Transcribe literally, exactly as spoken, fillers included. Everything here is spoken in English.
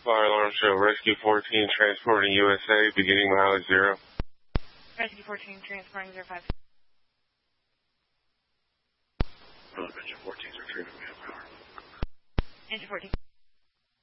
Fire alarm show, Rescue fourteen transporting U S A, beginning mileage zero. Rescue fourteen transporting zero five. Engine fourteen is retrieving manpower. Engine fourteen.